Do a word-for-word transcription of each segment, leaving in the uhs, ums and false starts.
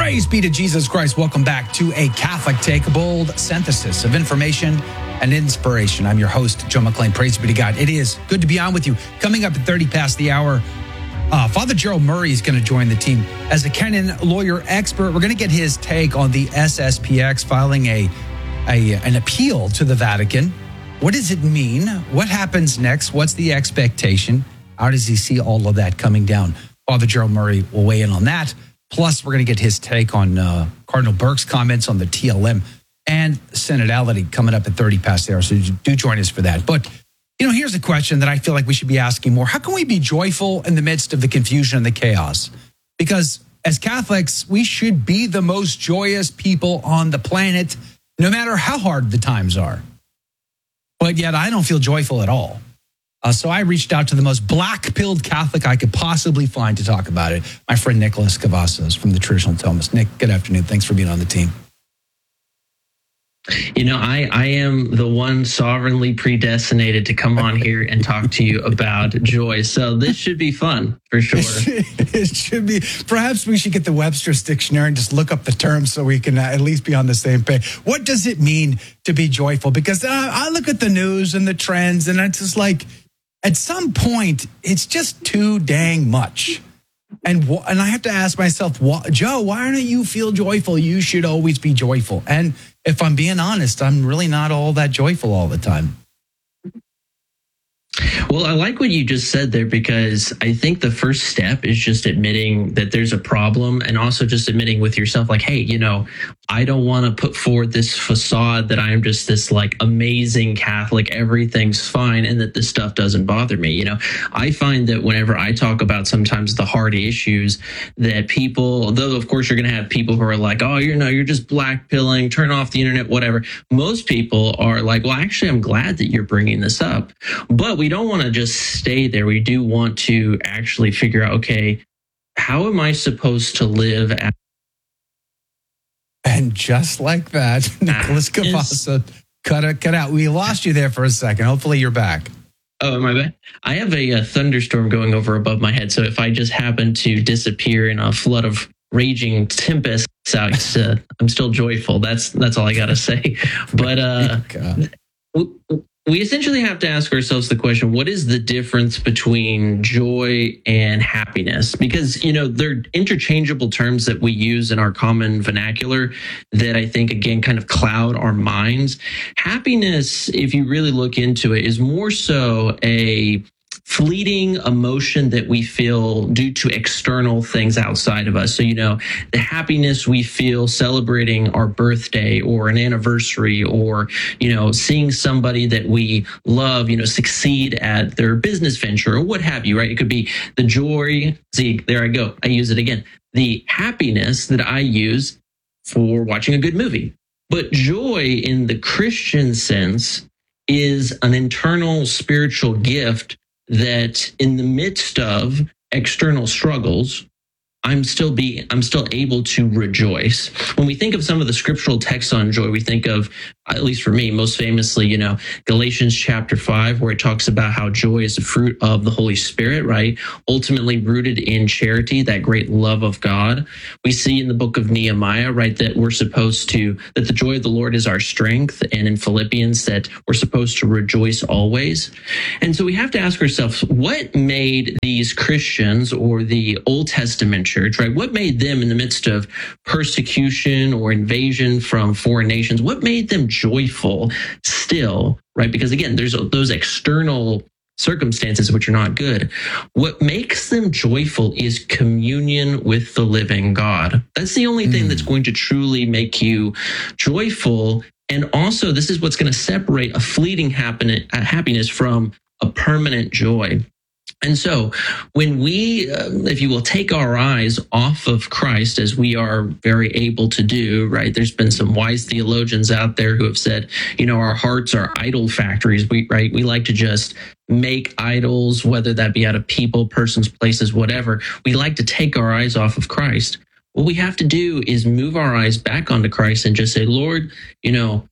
Praise be to Jesus Christ. Welcome back to A Catholic Take, a bold synthesis of information and inspiration. I'm your host, Joe McClain. Praise be to God. It is good to be on with you. Coming up at thirty past the hour, uh, Father Gerald Murray is going to join the team as a canon lawyer expert. We're going to get his take on the S S P X filing a, a an appeal to the Vatican. What does it mean? What happens next? What's the expectation? How does he see all of that coming down? Father Gerald Murray will weigh in on that. Plus, we're going to get his take on uh, Cardinal Burke's comments on the T L M and synodality coming up at thirty past the hour. So do join us for that. But, you know, here's a question that I feel like we should be asking more. How can we be joyful in the midst of the confusion and the chaos? Because as Catholics, we should be the most joyous people on the planet, no matter how hard the times are. But yet I don't feel joyful at all. Uh, so I reached out to the most black-pilled Catholic I could possibly find to talk about it, my friend Nicholas Cavazos from the Traditional Thomas. Nick, good afternoon. Thanks for being on the team. You know, I, I am the one sovereignly predestinated to come on here and talk to you about joy. So this should be fun, for sure. It should be. Perhaps we should get the Webster's Dictionary and just look up the terms so we can at least be on the same page. What does it mean to be joyful? Because uh, I look at the news and the trends, and it's just like, at some point, it's just too dang much. And and I have to ask myself, Joe, why don't you feel joyful? You should always be joyful. And if I'm being honest, I'm really not all that joyful all the time. Well, I like what you just said there, because I think the first step is just admitting that there's a problem, and also just admitting with yourself, like, hey, you know, I don't want to put forward this facade that I'm just this like amazing Catholic, everything's fine, and that this stuff doesn't bother me. You know, I find that whenever I talk about sometimes the hard issues that people, though of course you're going to have people who are like, oh, you know, you're just black pilling, turn off the internet, whatever. Most people are like, well, actually, I'm glad that you're bringing this up, but we don't want to just stay there. We do want to actually figure out, okay, how am I supposed to live? As- and just like that, Nicholas Cavazos cut it, cut out. We lost you there for a second. Hopefully you're back. Oh, am I back? I have a, a thunderstorm going over above my head, so if I just happen to disappear in a flood of raging tempests out, uh, I'm still joyful. That's that's all I got to say. But uh, we essentially have to ask ourselves the question, what is the difference between joy and happiness? Because, you know, they're interchangeable terms that we use in our common vernacular that I think, again, kind of cloud our minds. Happiness, if you really look into it, is more so a fleeting emotion that we feel due to external things outside of us. So, you know, the happiness we feel celebrating our birthday or an anniversary, or, you know, seeing somebody that we love, you know, succeed at their business venture or what have you, right? It could be the joy. See, there I go. I use it again. The happiness that I use for watching a good movie. But joy in the Christian sense is an internal spiritual gift that in the midst of external struggles, I'm still be I'm still able to rejoice. When we think of some of the scriptural texts on joy, we think of, at least for me, most famously, you know, Galatians chapter five, where it talks about how joy is the fruit of the Holy Spirit, right? Ultimately rooted in charity, that great love of God. We see in the book of Nehemiah, right, that we're supposed to, that the joy of the Lord is our strength. And in Philippians, that we're supposed to rejoice always. And so we have to ask ourselves, what made these Christians or the Old Testament church, right? What made them in the midst of persecution or invasion from foreign nations? What made them joyful still, right? Because again, there's those external circumstances which are not good. What makes them joyful is communion with the living God. That's the only mm. thing that's going to truly make you joyful. And also, this is what's going to separate a fleeting happiness from a permanent joy. And so when we, uh, if you will, take our eyes off of Christ, as we are very able to do, right? There's been some wise theologians out there who have said, you know, our hearts are idol factories, we, right? We like to just make idols, whether that be out of people, persons, places, whatever. We like to take our eyes off of Christ. What we have to do is move our eyes back onto Christ and just say, Lord, you know,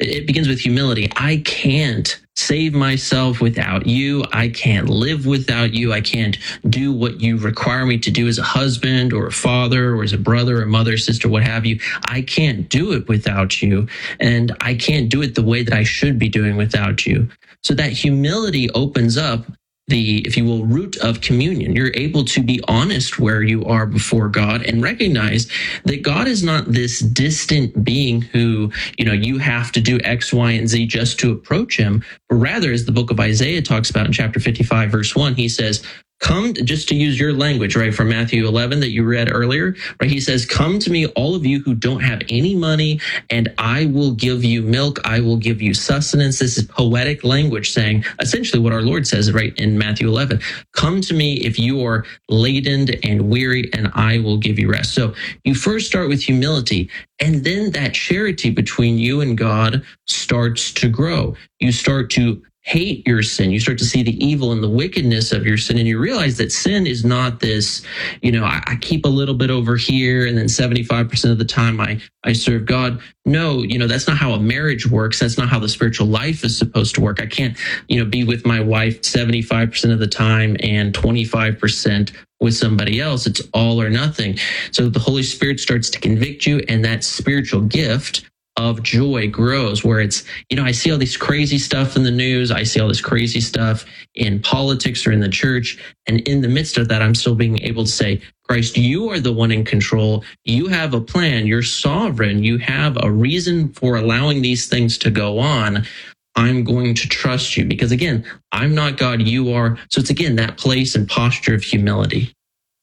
It begins with humility. I can't save myself without you. I can't live without you. I can't do what you require me to do as a husband or a father or as a brother or mother, sister, what have you. I can't do it without you. And I can't do it the way that I should be doing without you. So that humility opens up the, if you will, root of communion. You're able to be honest where you are before God and recognize that God is not this distant being who, you know, you have to do X, Y, and Z just to approach him. But rather, as the book of Isaiah talks about in chapter fifty-five, verse one, he says, come, just to use your language, right, from Matthew eleven that you read earlier, right? He says, come to me, all of you who don't have any money, and I will give you milk. I will give you sustenance. This is poetic language saying essentially what our Lord says, right, in Matthew eleven. Come to me if you are laden and weary, and I will give you rest. So you first start with humility, and then that charity between you and God starts to grow. You start to hate your sin. You start to see the evil and the wickedness of your sin, and you realize that sin is not this, you know, I, I keep a little bit over here and then seventy-five percent of the time I, I serve God. No, you know, that's not how a marriage works. That's not how the spiritual life is supposed to work. I can't, you know, be with my wife seventy-five percent of the time and twenty-five percent with somebody else. It's all or nothing. So the Holy Spirit starts to convict you, and that spiritual gift of joy grows, where it's, you know, I see all this crazy stuff in the news. I see all this crazy stuff in politics or in the church. And in the midst of that, I'm still being able to say, Christ, you are the one in control. You have a plan. You're sovereign. You have a reason for allowing these things to go on. I'm going to trust you because, again, I'm not God. You are. So it's, again, that place and posture of humility.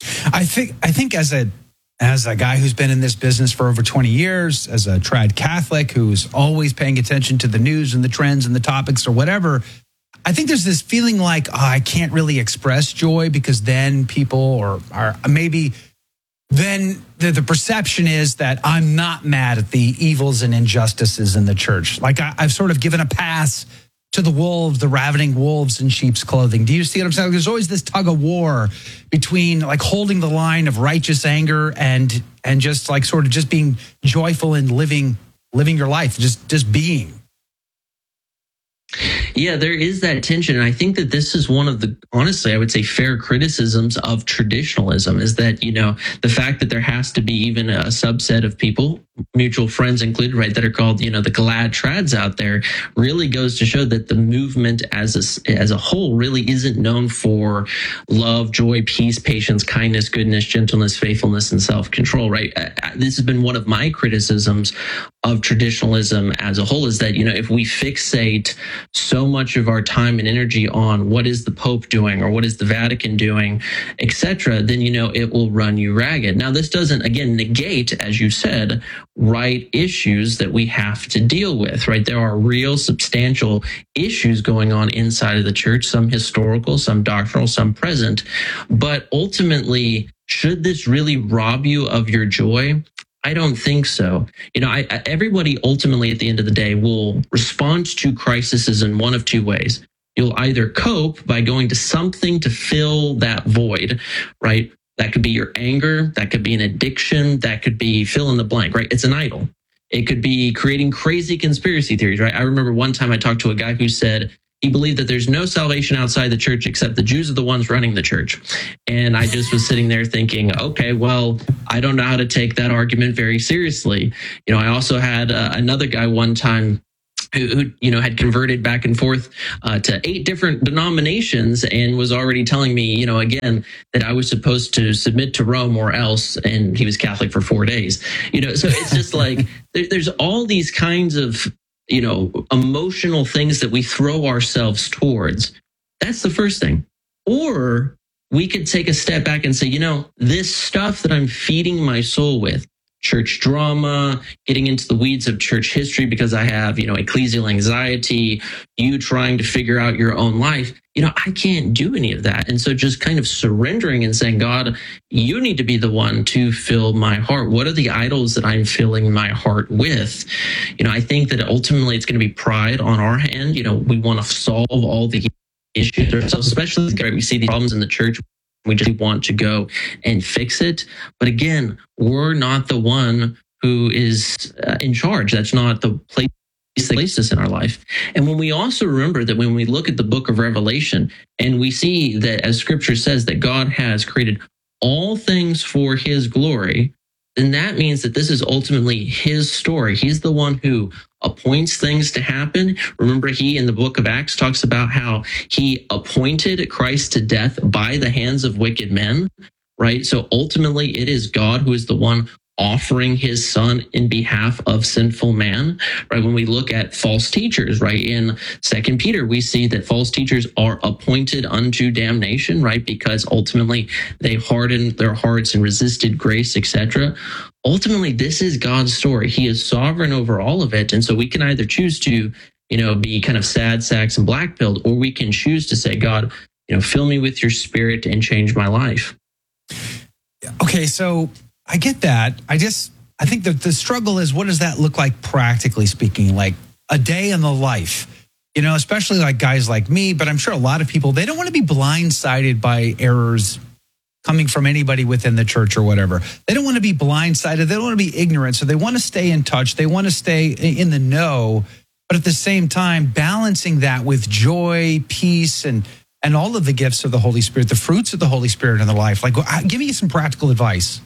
I think, I think as a As a guy who's been in this business for over twenty years, as a trad Catholic who's always paying attention to the news and the trends and the topics or whatever, I think there's this feeling like, oh, I can't really express joy because then people or are maybe then the, the perception is that I'm not mad at the evils and injustices in the church. Like I, I've sort of given a pass to the wolves, the ravening wolves in sheep's clothing. Do you see what I'm saying? There's always this tug of war between like holding the line of righteous anger and and just like sort of just being joyful and living living your life, just just being. Yeah, there is that tension. And I think that this is one of the, honestly, I would say fair criticisms of traditionalism is that, you know, the fact that there has to be even a subset of people, mutual friends included, right, that are called, you know, the glad trads out there really goes to show that the movement as a, as a whole really isn't known for love, joy, peace, patience, kindness, goodness, gentleness, faithfulness, and self-control, right? This has been one of my criticisms of traditionalism as a whole is that, you know, if we fixate so much of our time and energy on what is the Pope doing or what is the Vatican doing, et cetera, then, you know, it will run you ragged. Now, this doesn't, again, negate, as you said, right issues that we have to deal with, right? There are real substantial issues going on inside of the church, some historical, some doctrinal, some present. But ultimately, should this really rob you of your joy? I don't think so. You know, I, I, everybody ultimately at the end of the day will respond to crises in one of two ways. You'll either cope by going to something to fill that void, right? That could be your anger. That could be an addiction. That could be fill in the blank, right? It's an idol. It could be creating crazy conspiracy theories, right? I remember one time I talked to a guy who said he believed that there's no salvation outside the church except the Jews are the ones running the church. And I just was sitting there thinking, okay, well, I don't know how to take that argument very seriously. You know, I also had uh, another guy one time who, who, you know, had converted back and forth uh, to eight different denominations and was already telling me, you know, again, that I was supposed to submit to Rome or else. And he was Catholic for four days, you know, so it's just like there, there's all these kinds of, you know, emotional things that we throw ourselves towards. That's the first thing. Or we could take a step back and say, you know, this stuff that I'm feeding my soul with, church drama, getting into the weeds of church history because I have, you know, ecclesial anxiety, you trying to figure out your own life, you know, I can't do any of that. And so just kind of surrendering and saying, God, you need to be the one to fill my heart. What are the idols that I'm filling my heart with? You know, I think that ultimately it's going to be pride on our hand. You know, we want to solve all the issues ourselves, especially we see these problems in the church. We just want to go and fix it. But again, we're not the one who is uh, in charge. That's not the place placed us in our life. And when we also remember that when we look at the book of Revelation and we see that, as scripture says, that God has created all things for his glory, then that means that this is ultimately his story. He's the one who appoints things to happen. Remember, he in the book of Acts talks about how he appointed Christ to death by the hands of wicked men, right? So ultimately it is God who is the one offering his son in behalf of sinful man, right? When we look at false teachers, right? In Second Peter, we see that false teachers are appointed unto damnation, right? Because ultimately they hardened their hearts and resisted grace, et cetera. Ultimately, this is God's story. He is sovereign over all of it. And so we can either choose to, you know, be kind of sad sacks and black-pilled, or we can choose to say, God, you know, fill me with your spirit and change my life. Okay, so I get that. I just, I think that the struggle is, what does that look like practically speaking? Like a day in the life, you know, especially like guys like me, but I'm sure a lot of people, they don't want to be blindsided by errors coming from anybody within the church or whatever. They don't want to be blindsided. They don't want to be ignorant. So they want to stay in touch. They want to stay in the know, but at the same time, balancing that with joy, peace, and and all of the gifts of the Holy Spirit, the fruits of the Holy Spirit in their life. Like, give me some practical advice.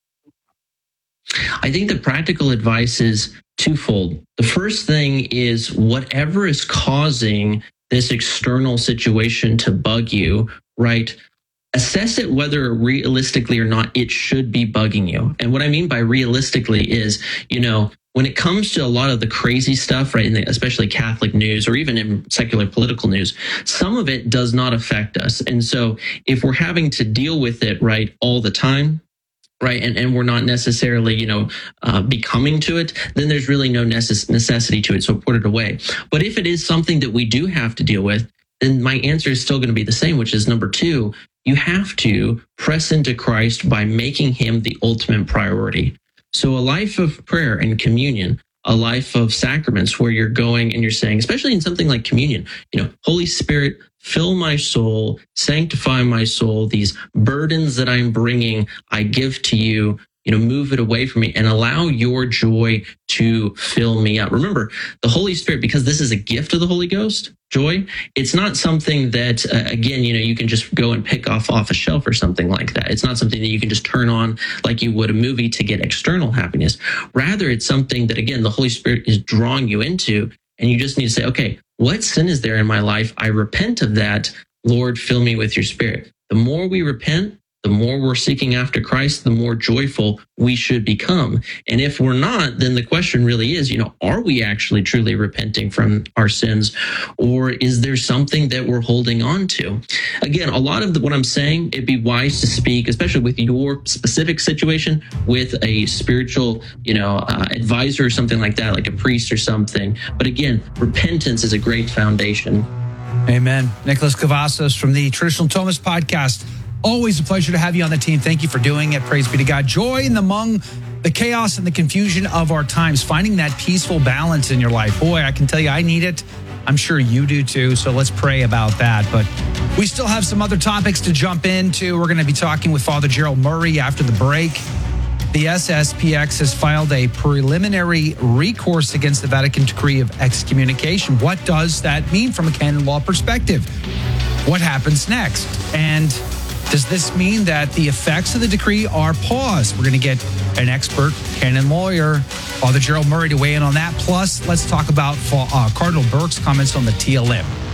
I think the practical advice is twofold. The first thing is whatever is causing this external situation to bug you, right? Assess it whether realistically or not it should be bugging you. And what I mean by realistically is, you know, when it comes to a lot of the crazy stuff, right, in the, especially Catholic news or even in secular political news, some of it does not affect us. And so if we're having to deal with it, right, all the time, right, and, and we're not necessarily, you know, uh, becoming to it, then there's really no necess- necessity to it. So put it away. But if it is something that we do have to deal with, then my answer is still going to be the same, which is number two, you have to press into Christ by making him the ultimate priority. So a life of prayer and communion, a life of sacraments where you're going and you're saying, especially in something like communion, you know, Holy Spirit, fill my soul, sanctify my soul, these burdens that I'm bringing, I give to you, you know, move it away from me and allow your joy to fill me up. Remember, the Holy Spirit, because this is a gift of the Holy Ghost, joy, it's not something that, uh, again, you know, you can just go and pick off off a shelf or something like that. It's not something that you can just turn on like you would a movie to get external happiness. Rather, it's something that, again, the Holy Spirit is drawing you into, and you just need to say, okay, what sin is there in my life? I repent of that. Lord, fill me with your Spirit. The more we repent, the more we're seeking after Christ, the more joyful we should become. And if we're not, then the question really is, you know, are we actually truly repenting from our sins? Or is there something that we're holding on to? Again, a lot of the, what I'm saying, it'd be wise to speak, especially with your specific situation, with a spiritual, you know, uh, advisor or something like that, like a priest or something. But again, repentance is a great foundation. Amen. Nicholas Cavazos from the Traditional Thomas Podcast. Always a pleasure to have you on the team. Thank you for doing it. Praise be to God. Joy in the among the chaos and the confusion of our times, finding that peaceful balance in your life. Boy, I can tell you I need it. I'm sure you do too. So let's pray about that. But we still have some other topics to jump into. We're going to be talking with Father Gerald Murray after the break. The S S P X has filed a preliminary recourse against the Vatican decree of excommunication. What does that mean from a canon law perspective? What happens next? And does this mean that the effects of the decree are paused? We're going to get an expert canon lawyer, Father Gerald Murray, to weigh in on that. Plus, let's talk about uh, Cardinal Burke's comments on the T L M.